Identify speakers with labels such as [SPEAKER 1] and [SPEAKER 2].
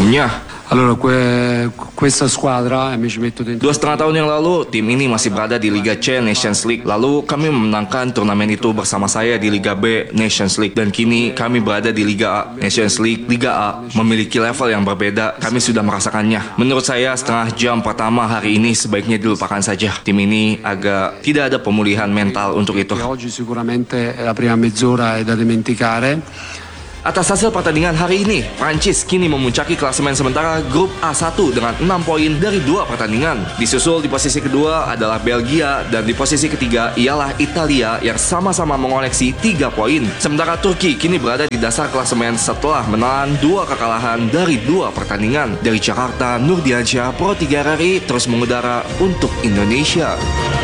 [SPEAKER 1] Nyah.
[SPEAKER 2] Allora, questa squadra, mi ci metto dentro.
[SPEAKER 1] 2,5 tahun yang lalu, tim ini masih berada di Liga C Nations League. Lalu kami memenangkan turnamen itu bersama saya di Liga B Nations League. Dan kini kami berada di Liga A Nations League. Liga A memiliki level yang berbeda. Kami sudah merasakannya. Menurut saya, setengah jam pertama hari ini sebaiknya dilupakan saja. Tim ini agak tidak ada pemulihan mental untuk itu.
[SPEAKER 2] Oggi sicuramente la prima mezz'ora è da dimenticare.
[SPEAKER 1] Atas hasil pertandingan hari ini, Prancis kini memuncaki klasemen sementara grup A1 dengan 6 poin dari 2 pertandingan. Disusul di posisi kedua adalah Belgia dan di posisi ketiga ialah Italia yang sama-sama mengoleksi 3 poin. Sementara Turki kini berada di dasar klasemen setelah menelan 2 kekalahan dari 2 pertandingan. Dari Jakarta, Nurdiansyah, Pro 3 RRI terus mengudara untuk Indonesia.